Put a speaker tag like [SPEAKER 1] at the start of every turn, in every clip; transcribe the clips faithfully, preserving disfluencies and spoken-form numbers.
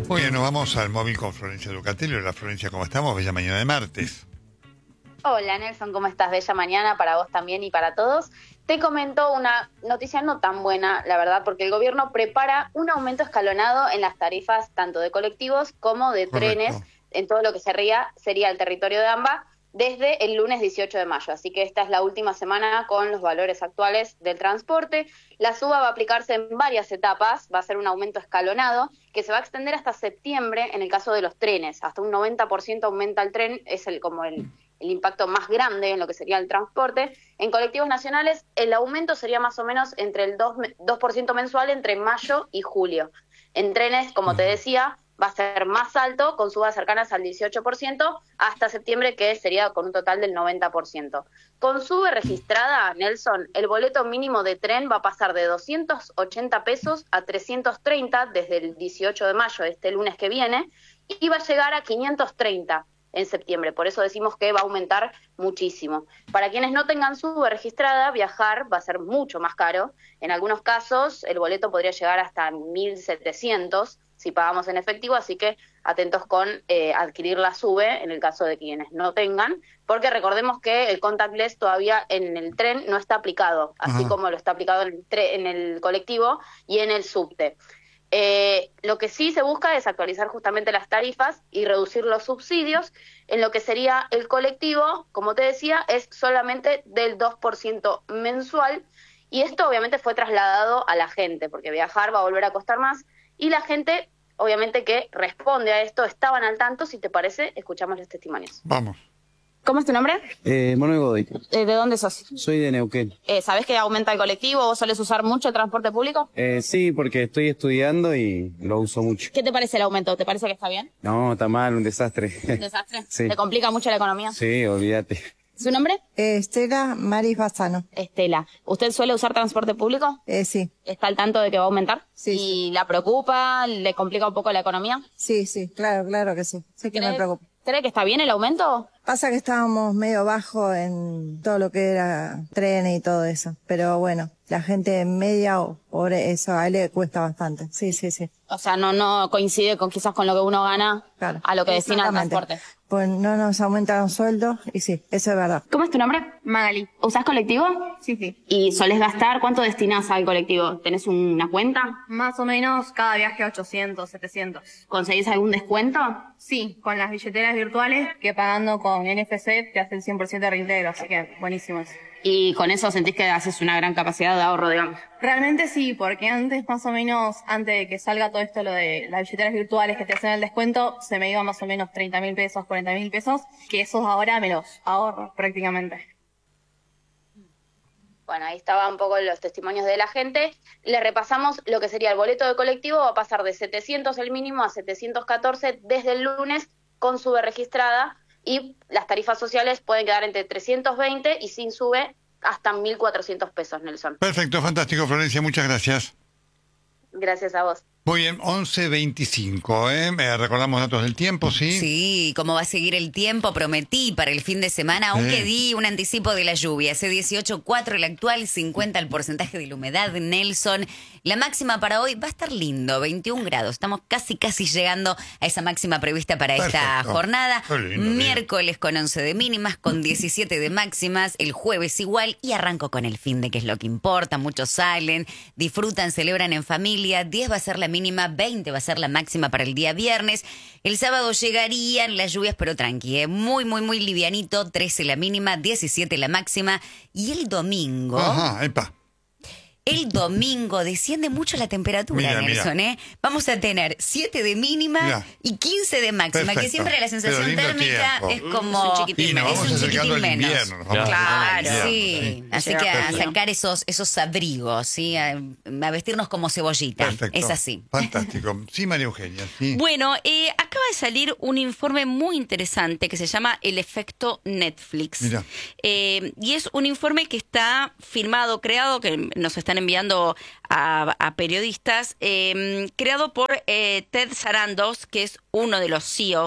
[SPEAKER 1] Muy bien, nos vamos al móvil con Florencia Ducatelli. Hola Florencia, ¿cómo estamos? Bella mañana de martes.
[SPEAKER 2] Hola Nelson, ¿cómo estás? Bella mañana para vos también y para todos. Te comento una noticia no tan buena, la verdad, porque el gobierno prepara un aumento escalonado en las tarifas tanto de colectivos como de
[SPEAKER 1] Correcto.
[SPEAKER 2] trenes en todo lo que sería, sería el territorio de AMBA desde el lunes dieciocho de mayo. Así que esta es la última semana con los valores actuales del transporte. La suba va a aplicarse en varias etapas, va a ser un aumento escalonado que se va a extender hasta septiembre en el caso de los trenes. Hasta un noventa por ciento aumenta el tren, es el como el... el impacto más grande en lo que sería el transporte. En colectivos nacionales, el aumento sería más o menos entre el dos por ciento mensual entre mayo y julio. En trenes, como te decía, va a ser más alto, con subas cercanas al dieciocho por ciento, hasta septiembre, que sería con un total del noventa por ciento. Con sube registrada, Nelson, el boleto mínimo de tren va a pasar de doscientos ochenta pesos a trescientos treinta desde el dieciocho de mayo, este lunes que viene, y va a llegar a quinientos treinta en septiembre. Por eso decimos que va a aumentar muchísimo. Para quienes no tengan sube registrada, viajar va a ser mucho más caro. En algunos casos, el boleto podría llegar hasta mil setecientos si pagamos en efectivo, así que atentos con eh, adquirir la sube en el caso de quienes no tengan, porque recordemos que el contactless todavía en el tren no está aplicado, así
[SPEAKER 1] Ajá.
[SPEAKER 2] como lo está aplicado en el, tre- en el colectivo y en el subte. Eh, lo que sí se busca es actualizar justamente las tarifas y reducir los subsidios. En lo que sería el colectivo, como te decía, es solamente del dos por ciento mensual, y esto obviamente fue trasladado a la gente, porque viajar va a volver a costar más, y la gente, obviamente, que responde a esto, estaban al tanto. Si te parece, escuchamos los testimonios.
[SPEAKER 1] Vamos.
[SPEAKER 2] ¿Cómo es tu nombre?
[SPEAKER 3] Eh, Manuel Godoy.
[SPEAKER 2] Eh, ¿De dónde sos?
[SPEAKER 3] Soy de Neuquén.
[SPEAKER 2] Eh, ¿Sabés que aumenta el colectivo? ¿Vos solés usar mucho el transporte público?
[SPEAKER 3] Eh, sí, porque estoy estudiando y lo uso mucho.
[SPEAKER 2] ¿Qué te parece el aumento? ¿Te parece que está bien?
[SPEAKER 3] No, está mal, un desastre.
[SPEAKER 2] ¿Un desastre?
[SPEAKER 3] Sí.
[SPEAKER 2] ¿Te complica mucho la economía?
[SPEAKER 3] Sí, olvídate.
[SPEAKER 2] ¿Su nombre?
[SPEAKER 4] Eh, Estela Maris Bassano.
[SPEAKER 2] Estela. ¿Usted suele usar transporte público?
[SPEAKER 4] Eh, sí,
[SPEAKER 2] ¿Está al tanto de que va a aumentar?
[SPEAKER 4] Sí,
[SPEAKER 2] ¿Y
[SPEAKER 4] sí.
[SPEAKER 2] la preocupa? ¿Le complica un poco la economía?
[SPEAKER 4] sí, sí, claro, claro que sí. Sí que me
[SPEAKER 2] ¿Cree-
[SPEAKER 4] preocupa.
[SPEAKER 2] ¿Cree que está bien el aumento?
[SPEAKER 4] Pasa que estábamos medio bajo en todo lo que era trenes y todo eso. Pero bueno, la gente media, o por eso a él le cuesta bastante. Sí, sí, sí.
[SPEAKER 2] O sea, no no coincide con quizás con lo que uno gana
[SPEAKER 4] Claro.
[SPEAKER 2] a lo que destina al
[SPEAKER 4] Exactamente.
[SPEAKER 2] transporte.
[SPEAKER 4] Pues no nos aumentaron sueldos y sí, eso es verdad.
[SPEAKER 2] ¿Cómo es tu nombre?
[SPEAKER 5] Magali.
[SPEAKER 2] ¿Usás colectivo?
[SPEAKER 5] Sí, sí.
[SPEAKER 2] ¿Y solés gastar? ¿Cuánto destinás al colectivo? ¿Tenés una cuenta?
[SPEAKER 5] Más o menos cada viaje ochocientos, setecientos.
[SPEAKER 2] ¿Conseguís algún descuento?
[SPEAKER 5] Sí, con las billeteras virtuales que pagando con N F C te hace el cien por ciento de reintegro, así que buenísimo eso.
[SPEAKER 2] Y con eso sentís que haces una gran capacidad de ahorro, digamos.
[SPEAKER 5] Realmente sí, porque antes más o menos, antes de que salga todo esto, lo de las billeteras virtuales que te hacen el descuento, se me iba más o menos treinta mil pesos, cuarenta mil pesos, que esos ahora me los ahorro prácticamente.
[SPEAKER 2] Bueno, ahí estaban un poco los testimonios de la gente. Le repasamos lo que sería el boleto de colectivo. Va a pasar de setecientos el mínimo a setecientos catorce desde el lunes con sube registrada, y las tarifas sociales pueden quedar entre trescientos veinte y sin sube hasta mil cuatrocientos pesos, Nelson.
[SPEAKER 1] Perfecto, fantástico Florencia, muchas gracias.
[SPEAKER 2] Gracias a vos.
[SPEAKER 1] Muy bien, once veinticinco, ¿eh? Eh, recordamos datos del tiempo, ¿sí?
[SPEAKER 6] Sí, cómo va a seguir el tiempo, prometí para el fin de semana, aunque
[SPEAKER 1] Sí.
[SPEAKER 6] di un anticipo de la lluvia. C dieciocho punto cuatro el actual, cincuenta el porcentaje de la humedad, Nelson. La máxima para hoy va a estar lindo, veintiún grados. Estamos casi, casi llegando a esa máxima prevista para esta
[SPEAKER 1] Perfecto.
[SPEAKER 6] jornada.
[SPEAKER 1] Qué lindo,
[SPEAKER 6] Miércoles con once de mínimas, con diecisiete de máximas. El jueves igual, y arranco con el fin de, que es lo que importa. Muchos salen, disfrutan, celebran en familia. diez va a ser la mínima, veinte va a ser la máxima para el día viernes. El sábado llegarían las lluvias, pero tranqui, ¿eh? muy, muy, muy livianito. trece la mínima, diecisiete la máxima. Y el domingo...
[SPEAKER 1] Ajá, epa.
[SPEAKER 6] El domingo desciende mucho la temperatura,
[SPEAKER 1] Mira,
[SPEAKER 6] Nelson,
[SPEAKER 1] mira.
[SPEAKER 6] ¿eh? Vamos a tener siete de mínima
[SPEAKER 1] Mira.
[SPEAKER 6] y quince de máxima,
[SPEAKER 1] Perfecto.
[SPEAKER 6] que siempre la sensación
[SPEAKER 1] Pero lindo
[SPEAKER 6] térmica
[SPEAKER 1] tiempo.
[SPEAKER 6] es como...
[SPEAKER 1] Y nos
[SPEAKER 6] es
[SPEAKER 1] vamos
[SPEAKER 6] un
[SPEAKER 1] acercando
[SPEAKER 6] chiquitín
[SPEAKER 1] al
[SPEAKER 6] menos.
[SPEAKER 1] invierno. nos vamos
[SPEAKER 6] Claro,
[SPEAKER 1] acercando al
[SPEAKER 6] sí.
[SPEAKER 1] invierno,
[SPEAKER 6] Así que a
[SPEAKER 1] Perfecto.
[SPEAKER 6] sacar esos, esos abrigos, ¿sí? A, a vestirnos como cebollita.
[SPEAKER 1] Perfecto.
[SPEAKER 6] Es así.
[SPEAKER 1] Fantástico. Sí, María Eugenia, sí.
[SPEAKER 7] Bueno, eh, acaba de salir un informe muy interesante que se llama El Efecto Netflix.
[SPEAKER 1] Mira.
[SPEAKER 7] Eh, y es un informe que está firmado, creado, que nos están enviando a, a periodistas, eh, creado por eh, Ted Sarandos, que es uno de los C E O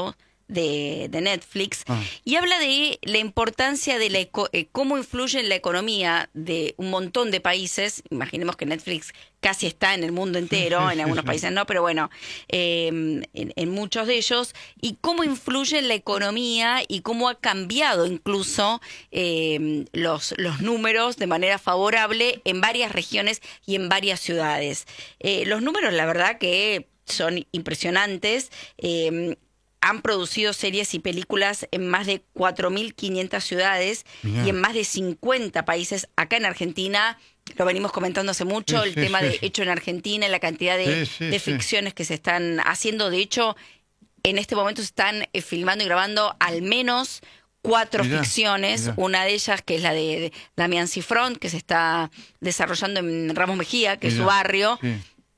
[SPEAKER 7] de, de Netflix,
[SPEAKER 1] Ah.
[SPEAKER 7] y habla de la importancia de la eco- eh, cómo influye en la economía de un montón de países. Imaginemos que Netflix casi está en el mundo entero,
[SPEAKER 1] Sí, sí,
[SPEAKER 7] en
[SPEAKER 1] sí,
[SPEAKER 7] algunos
[SPEAKER 1] sí.
[SPEAKER 7] países no, pero bueno, eh, en, en muchos de ellos, y cómo influye en la economía y cómo ha cambiado incluso eh, los, los números de manera favorable en varias regiones y en varias ciudades. Eh, los números, la verdad que son impresionantes. Eh, han producido series y películas en más de cuatro mil quinientas ciudades
[SPEAKER 1] Mirá.
[SPEAKER 7] y en más de cincuenta países. Acá en Argentina, lo venimos comentando hace mucho,
[SPEAKER 1] Sí,
[SPEAKER 7] el
[SPEAKER 1] sí,
[SPEAKER 7] tema
[SPEAKER 1] sí,
[SPEAKER 7] de
[SPEAKER 1] sí.
[SPEAKER 7] Hecho en Argentina, la cantidad de,
[SPEAKER 1] Sí, sí,
[SPEAKER 7] de
[SPEAKER 1] sí.
[SPEAKER 7] ficciones que se están haciendo. De hecho, en este momento se están eh, filmando y grabando al menos cuatro
[SPEAKER 1] Mirá,
[SPEAKER 7] ficciones,
[SPEAKER 1] mirá.
[SPEAKER 7] una de ellas que es la de, de Damián Cifrón, que se está desarrollando en Ramos Mejía, que es su
[SPEAKER 1] Mirá,
[SPEAKER 7] barrio.
[SPEAKER 1] sí.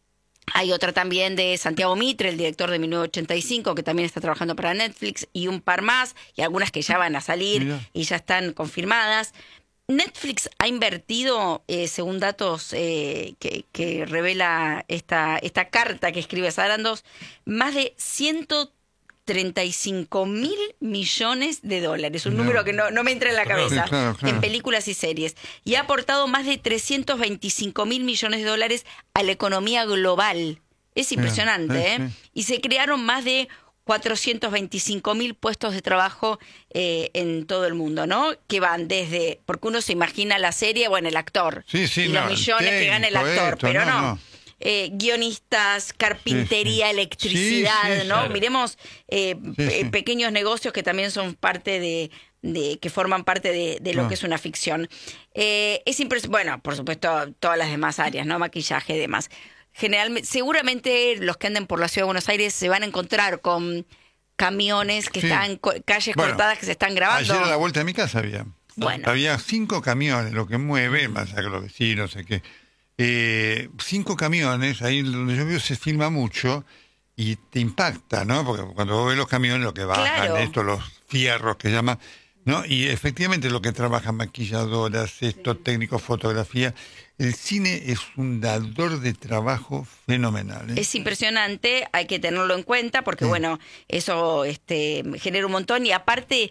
[SPEAKER 7] Hay otra también de Santiago Mitre, el director de mil novecientos ochenta y cinco, que también está trabajando para Netflix, y un par más, y algunas que ya van a salir
[SPEAKER 1] Mirá.
[SPEAKER 7] y ya están confirmadas. Netflix ha invertido, eh, según datos eh, que, que revela esta, esta carta que escribe Sarandos, más de ciento treinta y cinco mil millones de dólares, un
[SPEAKER 1] No.
[SPEAKER 7] número que no, no me entra en la
[SPEAKER 1] Claro,
[SPEAKER 7] cabeza,
[SPEAKER 1] sí, claro, claro.
[SPEAKER 7] en películas y series, y ha aportado más de trescientos veinticinco mil millones de dólares a la economía global. Es impresionante,
[SPEAKER 1] sí,
[SPEAKER 7] ¿eh?
[SPEAKER 1] sí.
[SPEAKER 7] Y se crearon más de cuatrocientos veinticinco mil puestos de trabajo eh, en todo el mundo, ¿no? Que van desde, porque uno se imagina la serie, bueno, el actor,
[SPEAKER 1] Sí, sí,
[SPEAKER 7] y
[SPEAKER 1] no,
[SPEAKER 7] los
[SPEAKER 1] el
[SPEAKER 7] millones que gana el
[SPEAKER 1] técnico,
[SPEAKER 7] actor,
[SPEAKER 1] esto,
[SPEAKER 7] pero
[SPEAKER 1] no,
[SPEAKER 7] no.
[SPEAKER 1] no.
[SPEAKER 7] Eh, guionistas, carpintería,
[SPEAKER 1] Sí, sí.
[SPEAKER 7] electricidad,
[SPEAKER 1] Sí, sí,
[SPEAKER 7] ¿no?
[SPEAKER 1] claro.
[SPEAKER 7] Miremos eh,
[SPEAKER 1] Sí,
[SPEAKER 7] pe-
[SPEAKER 1] sí.
[SPEAKER 7] pequeños negocios que también son parte de, de que forman parte de, de lo
[SPEAKER 1] Ah.
[SPEAKER 7] que es una ficción. Eh, es impres- bueno, por supuesto, todas las demás áreas, ¿no? Maquillaje y demás. Generalmente, seguramente los que anden por la ciudad de Buenos Aires se van a encontrar con camiones que
[SPEAKER 1] Sí.
[SPEAKER 7] están, co- calles
[SPEAKER 1] Bueno,
[SPEAKER 7] cortadas que se están grabando.
[SPEAKER 1] Ayer a la vuelta de mi casa había.
[SPEAKER 7] Bueno.
[SPEAKER 1] Había cinco camiones, lo que mueve, más allá que los vecinos, sé qué. Eh, cinco camiones, ahí donde yo vivo se filma mucho y te impacta, ¿no? Porque cuando vos ves los camiones, lo que bajan,
[SPEAKER 7] Claro.
[SPEAKER 1] esto, los fierros que llaman, ¿no? Y efectivamente lo que trabajan maquilladoras, esto, técnicos, fotografía. El cine es un dador de trabajo fenomenal. ¿eh?
[SPEAKER 7] Es impresionante, hay que tenerlo en cuenta porque,
[SPEAKER 1] Sí.
[SPEAKER 7] bueno, eso este, genera un montón y aparte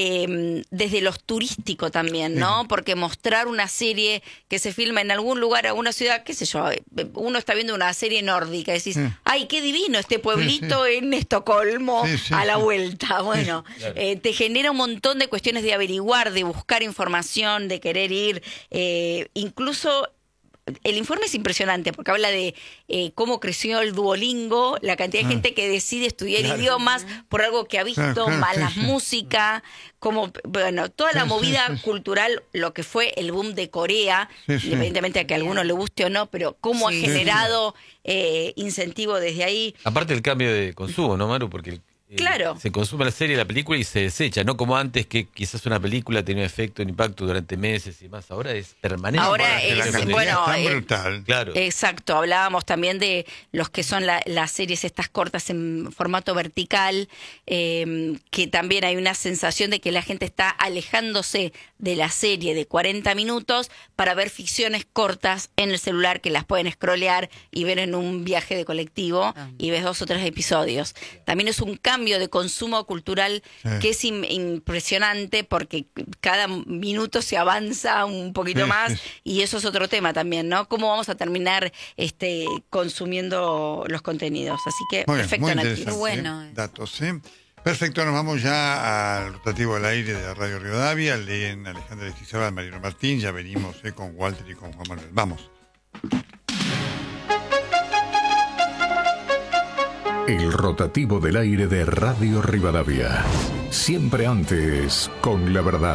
[SPEAKER 7] eh, desde lo turístico también, ¿no?
[SPEAKER 1] Sí.
[SPEAKER 7] Porque mostrar una serie que se filma en algún lugar, a una ciudad, qué sé yo, eh, uno está viendo una serie nórdica y decís,
[SPEAKER 1] Sí.
[SPEAKER 7] ay, qué divino este pueblito
[SPEAKER 1] Sí,
[SPEAKER 7] en Estocolmo
[SPEAKER 1] Sí, sí,
[SPEAKER 7] a la
[SPEAKER 1] sí.
[SPEAKER 7] vuelta. Bueno, eh, te genera un montón de cuestiones de averiguar, de buscar información, de querer ir, eh, incluso... El informe es impresionante porque habla de eh, cómo creció el Duolingo, la cantidad de
[SPEAKER 1] Ah.
[SPEAKER 7] gente que decide estudiar
[SPEAKER 1] Claro.
[SPEAKER 7] idiomas por algo que ha visto,
[SPEAKER 1] Claro, claro,
[SPEAKER 7] malas
[SPEAKER 1] sí, sí.
[SPEAKER 7] música, como, bueno, toda la
[SPEAKER 1] Sí, sí,
[SPEAKER 7] movida
[SPEAKER 1] sí, sí.
[SPEAKER 7] cultural, lo que fue el boom de Corea,
[SPEAKER 1] Sí, sí.
[SPEAKER 7] independientemente de que a alguno le guste o no, pero cómo
[SPEAKER 6] Sí,
[SPEAKER 7] ha
[SPEAKER 6] sí,
[SPEAKER 7] generado eh, incentivo desde ahí.
[SPEAKER 8] Aparte del cambio de consumo, ¿no, Maru? Porque eh,
[SPEAKER 7] Claro.
[SPEAKER 8] se consume la serie, la película y se desecha, no como antes que quizás una película tenía efecto, un impacto durante meses y más. Ahora es permanente.
[SPEAKER 7] Ahora
[SPEAKER 1] Porque la
[SPEAKER 7] es,
[SPEAKER 1] cantidad
[SPEAKER 7] bueno,
[SPEAKER 1] es tan
[SPEAKER 7] eh,
[SPEAKER 1] brutal.
[SPEAKER 8] Claro.
[SPEAKER 7] Exacto, hablábamos también de los que son la- las series estas cortas en formato vertical, eh, que también hay una sensación de que la gente está alejándose de la serie de cuarenta minutos para ver ficciones cortas en el celular que las pueden scrollear y ver en un viaje de colectivo y ves dos o tres episodios. También es un cambio de consumo cultural
[SPEAKER 1] Sí.
[SPEAKER 7] que es im- impresionante porque cada minuto se avanza un poquito
[SPEAKER 1] Sí,
[SPEAKER 7] más
[SPEAKER 1] sí.
[SPEAKER 7] y eso es otro tema también, ¿no? ¿Cómo vamos a terminar este consumiendo los contenidos? Así que,
[SPEAKER 1] Muy bien,
[SPEAKER 7] perfecto,
[SPEAKER 1] muy
[SPEAKER 7] Nati.
[SPEAKER 1] interesante.
[SPEAKER 6] Qué bueno.
[SPEAKER 1] ¿eh? Datos, ¿eh? Perfecto, nos vamos ya al rotativo del aire de Radio Rivadavia. Leen Alejandra Estizabal, Mariano Martín. Ya venimos ¿eh? con Walter y con Juan Manuel. Vamos.
[SPEAKER 9] El rotativo del aire de Radio Rivadavia. Siempre antes, con la verdad.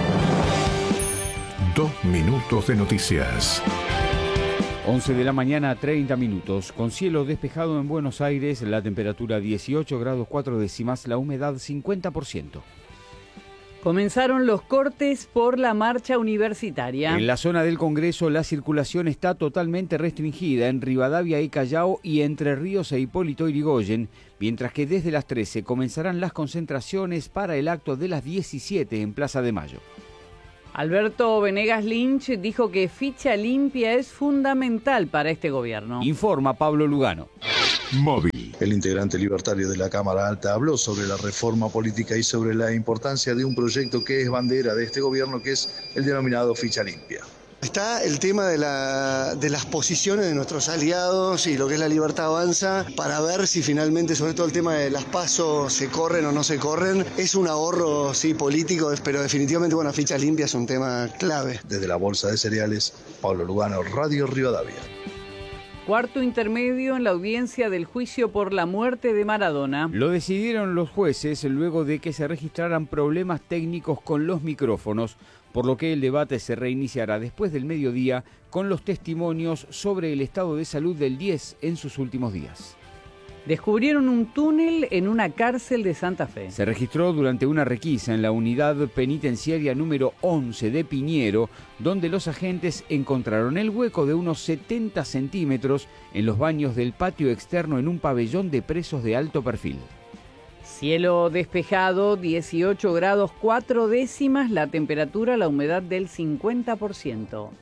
[SPEAKER 9] Dos minutos de noticias.
[SPEAKER 10] once de la mañana, treinta minutos. Con cielo despejado en Buenos Aires, la temperatura dieciocho grados cuatro décimas, la humedad cincuenta por ciento.
[SPEAKER 11] Comenzaron los cortes por la marcha universitaria.
[SPEAKER 10] En la zona del Congreso, la circulación está totalmente restringida en Rivadavia y Callao y Entre Ríos e Hipólito Yrigoyen, mientras que desde las trece comenzarán las concentraciones para el acto de las diecisiete en Plaza de Mayo.
[SPEAKER 11] Alberto Venegas Lynch dijo que ficha limpia es fundamental para este gobierno.
[SPEAKER 10] Informa Pablo Lugano.
[SPEAKER 9] Móvil.
[SPEAKER 12] El integrante libertario de la Cámara Alta habló sobre la reforma política y sobre la importancia de un proyecto que es bandera de este gobierno, que es el denominado ficha limpia.
[SPEAKER 13] Está el tema de, la, de las posiciones de nuestros aliados y lo que es la Libertad Avanza para ver si finalmente, sobre todo el tema de las PASO, se corren o no se corren. Es un ahorro, sí, político, pero definitivamente, bueno, ficha limpia es un tema clave.
[SPEAKER 12] Desde la Bolsa de Cereales, Pablo Lugano, Radio Rivadavia.
[SPEAKER 11] Cuarto intermedio en la audiencia del juicio por la muerte de Maradona.
[SPEAKER 10] Lo decidieron los jueces luego de que se registraran problemas técnicos con los micrófonos, por lo que el debate se reiniciará después del mediodía con los testimonios sobre el estado de salud del diez en sus últimos días.
[SPEAKER 11] Descubrieron un túnel en una cárcel de Santa Fe.
[SPEAKER 10] Se registró durante una requisa en la unidad penitenciaria número once de Piñero, donde los agentes encontraron el hueco de unos setenta centímetros en los baños del patio externo en un pabellón de presos de alto perfil.
[SPEAKER 11] Cielo despejado, dieciocho grados cuatro décimas, la temperatura, la humedad del cincuenta por ciento.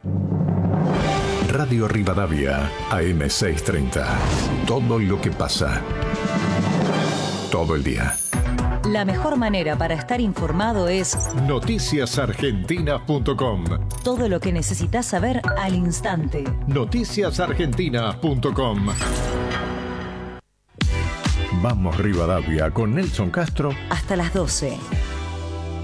[SPEAKER 9] Radio Rivadavia, A M seiscientos treinta. Todo lo que pasa. Todo el día.
[SPEAKER 14] La mejor manera para estar informado es
[SPEAKER 9] noticias argentinas punto com.
[SPEAKER 14] Todo lo que necesitas saber al instante.
[SPEAKER 9] noticias argentinas punto com. Vamos Rivadavia con Nelson Castro.
[SPEAKER 14] Hasta las doce.